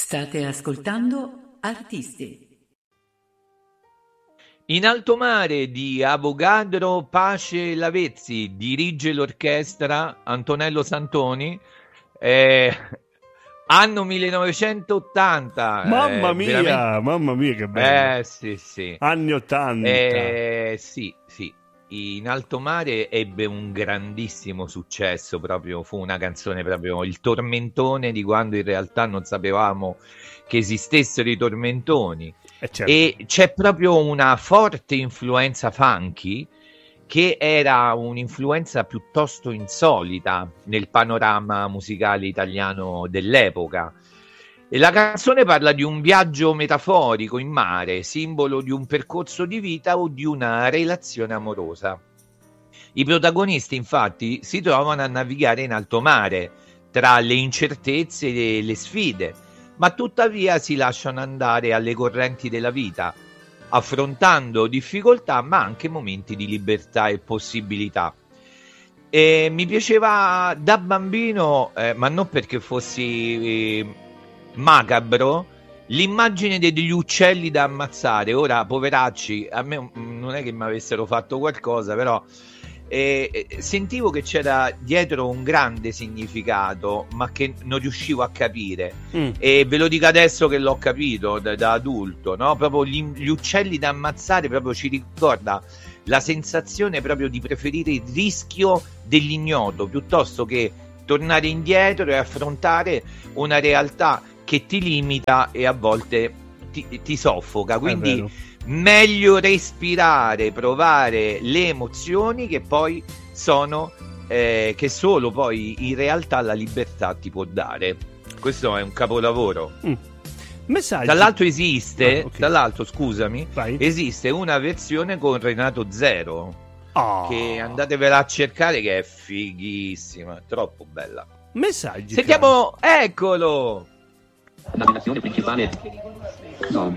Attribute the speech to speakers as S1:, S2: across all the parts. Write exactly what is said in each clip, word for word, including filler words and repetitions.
S1: State ascoltando Artisti.
S2: In alto mare di Avogadro Pace Lavezzi dirige l'orchestra Antonello Santoni, eh, anno millenovecentottanta.
S3: Mamma
S2: eh,
S3: mia,
S2: veramente...
S3: mamma mia che bello.
S2: Eh sì sì.
S3: Anni ottanta.
S2: Eh, sì sì. In alto mare ebbe un grandissimo successo, proprio fu una canzone proprio il tormentone di quando in realtà non sapevamo che esistessero i tormentoni.
S3: Eh, certo.
S2: E c'è proprio una forte influenza funky che era un'influenza piuttosto insolita nel panorama musicale italiano dell'epoca. E la canzone parla di un viaggio metaforico in mare, simbolo di un percorso di vita o di una relazione amorosa. I protagonisti, infatti, si trovano a navigare in alto mare, tra le incertezze e le sfide, ma tuttavia si lasciano andare alle correnti della vita, affrontando difficoltà ma anche momenti di libertà e possibilità. E mi piaceva da bambino, eh, ma non perché fossi... Eh, macabro, l'immagine degli uccelli da ammazzare. Ora, poveracci, a me non è che mi avessero fatto qualcosa, però eh, sentivo che c'era dietro un grande significato, ma che non riuscivo a capire. Mm. E ve lo dico adesso che l'ho capito da, da adulto, no? Proprio gli, gli uccelli da ammazzare proprio ci ricorda la sensazione proprio di preferire il rischio dell'ignoto piuttosto che tornare indietro e affrontare una realtà che ti limita e a volte ti, ti soffoca, quindi meglio respirare, provare le emozioni che poi sono eh, che solo poi in realtà la libertà ti può dare. Questo è un capolavoro. Mm.
S3: Messaggi.
S2: Dall'altro esiste,
S3: ah, okay.
S2: dall'altro scusami,
S3: Vai.
S2: esiste una versione con Renato Zero
S3: oh.
S2: che andatevela a cercare, che è fighissima, troppo bella.
S3: Messaggi.
S2: Sentiamo, cara. Eccolo.
S4: Navigazione principale. Zone.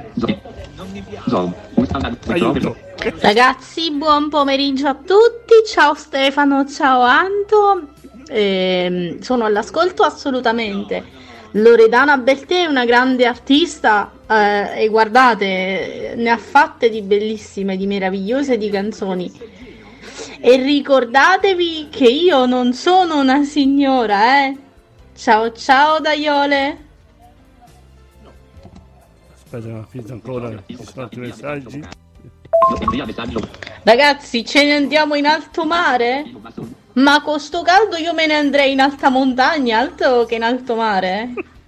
S4: Zone.
S3: Aiuto.
S5: Ragazzi, buon pomeriggio a tutti. Ciao Stefano, ciao Anto. Eh, sono all'ascolto assolutamente. Loredana Bertè è una grande artista eh, e guardate, ne ha fatte di bellissime, di meravigliose di canzoni. E ricordatevi che io non sono una signora, eh. Ciao ciao Daiole.
S3: Aspetta, non ho finito ancora altri messaggi.
S5: Ragazzi, ce ne andiamo in alto mare? Ma con sto caldo io me ne andrei in alta montagna, altro che in alto mare.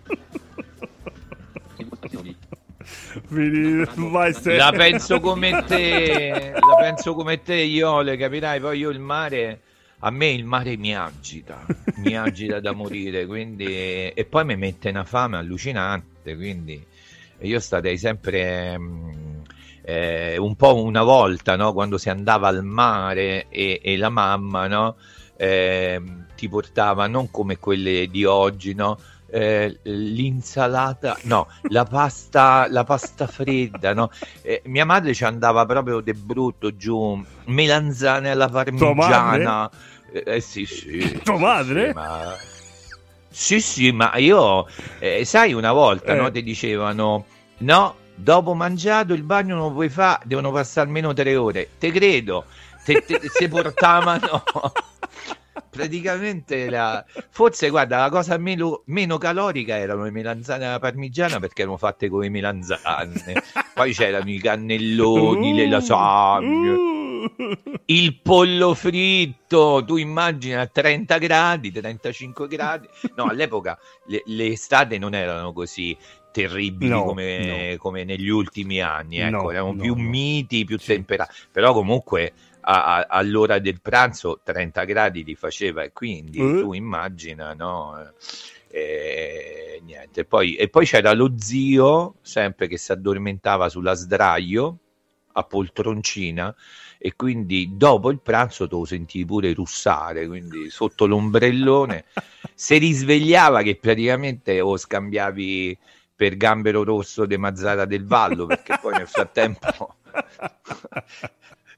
S2: La penso come te, la penso come te, Iole, capirai? Poi io il mare, a me il mare mi agita, mi agita da morire, quindi e poi mi mette una fame allucinante, quindi io starei sempre eh, un po' una volta, no? Quando si andava al mare e, e la mamma, no? Eh, ti portava non come quelle di oggi, no? Eh, l'insalata, no, la pasta, la pasta fredda, no? Eh, mia madre ci andava proprio de brutto giù, melanzane alla parmigiana. Eh, eh, sì, sì.
S3: Tua madre?
S2: Sì, ma... sì, sì, ma io, eh, sai, una volta, eh. no? Ti dicevano, no, dopo mangiato il bagno non lo puoi fare, devono passare almeno tre ore. Te credo, te, te, se portavano... praticamente la... forse guarda la cosa meno, meno calorica erano le melanzane alla parmigiana perché erano fatte con le melanzane, poi c'erano i cannelloni, uh, le lasagne, uh. il pollo fritto, tu immagini a trenta gradi, trentacinque gradi, no, all'epoca le, le estate non erano così terribili no, come, no. come negli ultimi anni, ecco, no, erano no, più no. miti, più sì. temperati, però comunque A, a, all'ora del pranzo trenta gradi li faceva e quindi uh. tu immagina, no? E, niente. Poi, e poi c'era lo zio sempre che si addormentava sulla sdraio a poltroncina e quindi dopo il pranzo te lo sentivi pure russare, quindi sotto l'ombrellone si risvegliava che praticamente o scambiavi per Gambero Rosso de Mazzara del Vallo, perché poi nel frattempo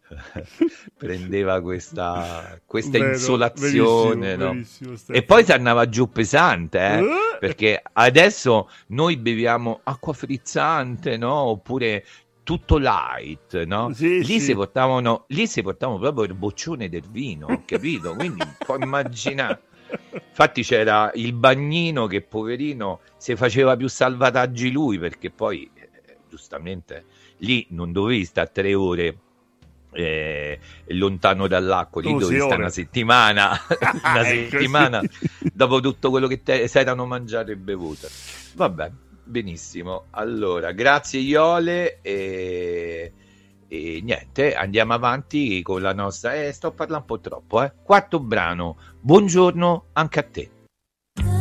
S2: prendeva questa, questa
S3: Vero,
S2: insolazione,
S3: verissimo,
S2: no?
S3: verissimo,
S2: E
S3: Stefano.
S2: poi si andava giù pesante, eh?
S3: Eh?
S2: Perché adesso noi beviamo acqua frizzante, no? Oppure tutto light, no?
S3: Sì,
S2: lì
S3: sì.
S2: si portavano, lì si portavano proprio il boccione del vino, capito? Quindi puoi immaginare. Infatti c'era il bagnino che, poverino, se faceva più salvataggi lui, perché poi eh, giustamente lì non dovevi stare tre ore eh, lontano dall'acqua, lì
S3: Oh,
S2: dovevi
S3: sì,
S2: stare
S3: ore.
S2: una settimana, una
S3: Ecco,
S2: settimana
S3: sì.
S2: dopo tutto quello che te, si erano mangiato e bevuto. Vabbè, benissimo. Allora, grazie Iole e, e niente, andiamo avanti con la nostra... Eh, sto parlando un po' troppo, eh. Quarto brano, buongiorno anche a te.